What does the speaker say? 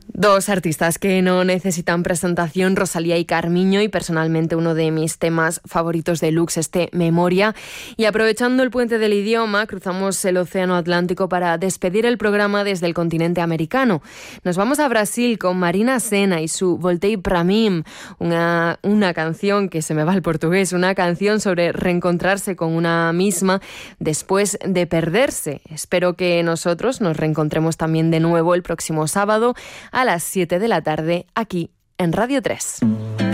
Dos artistas que no necesitan presentación, Rosalía y Carmiño, y personalmente uno de mis temas favoritos de Lux, Memoria. Y aprovechando el puente del idioma, cruzamos el Océano Atlántico para despedir el programa desde el continente americano. Nos vamos a Brasil con Marina Sena y su Voltei pra mim, una canción que se me va el portugués, una canción sobre reencontrarse con una misma después de perderse. Espero que nosotros nos reencontremos también de nuevo el próximo sábado a las 7 de la tarde aquí en Radio 3.